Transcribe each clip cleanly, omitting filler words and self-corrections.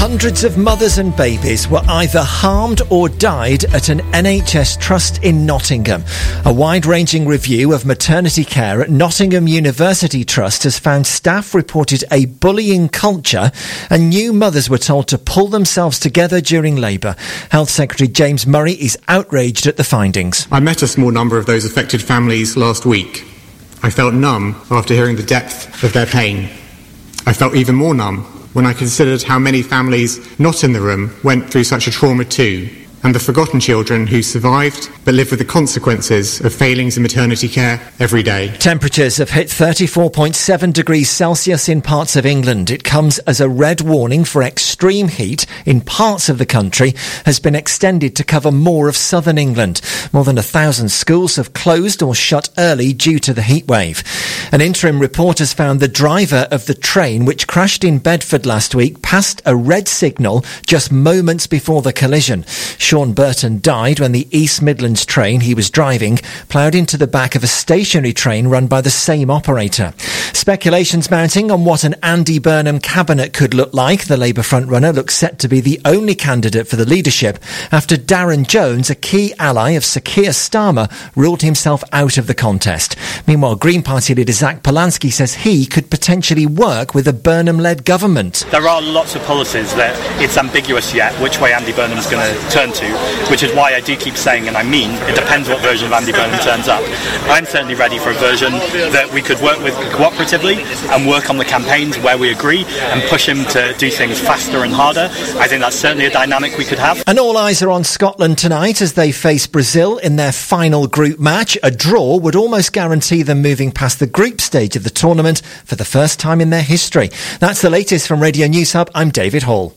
Hundreds of mothers and babies were either harmed or died at an NHS trust in Nottingham. A wide-ranging review of maternity care at Nottingham University Trust has found staff reported a bullying culture and new mothers were told to pull themselves together during labour. Health Secretary James Murray is outraged at the findings. I met a small number of those affected families last week. I felt numb after hearing the depth of their pain. I felt even more numb when I considered how many families not in the room went through such a trauma too, and the forgotten children who survived but live with the consequences of failings in maternity care every day. Temperatures have hit 34.7 degrees Celsius in parts of England. It comes as a red warning for extreme heat in parts of the country has been extended to cover more of southern England. More than 1,000 schools have closed or shut early due to the heat wave. An interim report has found the driver of the train which crashed in Bedford last week passed a red signal just moments before the collision. Sean Burton died when the East Midlands train he was driving ploughed into the back of a stationary train run by the same operator. Speculations mounting on what an Andy Burnham cabinet could look like. The Labour frontrunner looks set to be the only candidate for the leadership after Darren Jones, a key ally of Sir Keir Starmer, ruled himself out of the contest. Meanwhile, Green Party leader Zach Polanski says he could potentially work with a Burnham-led government. There are lots of policies that it's ambiguous yet which way Andy Burnham's going to turn to, which is why I do keep saying, and I mean, it depends what version of Andy Burnham turns up. I'm certainly ready for a version that we could work with cooperatively and work on the campaigns where we agree and push him to do things faster and harder. I think that's certainly a dynamic we could have. And all eyes are on Scotland tonight as they face Brazil in their final group match. A draw would almost guarantee them moving past the group stage of the tournament for the first time in their history. That's the latest from Radio News Hub. I'm David Hall.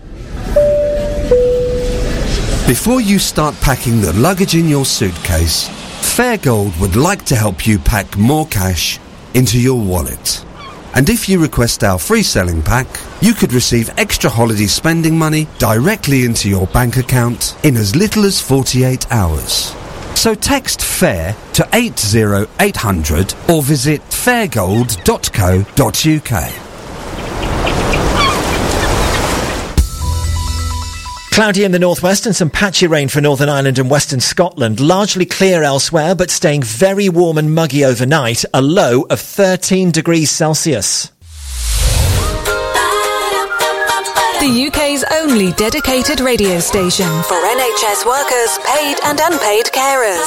Before you start packing the luggage in your suitcase, Fairgold would like to help you pack more cash into your wallet. And if you request our free selling pack, you could receive extra holiday spending money directly into your bank account in as little as 48 hours. So text FAIR to 80800 or visit fairgold.co.uk. Cloudy in the northwest and some patchy rain for Northern Ireland and western Scotland. Largely clear elsewhere, but staying very warm and muggy overnight. A low of 13 degrees Celsius. The UK's only dedicated radio station for NHS workers, paid and unpaid carers.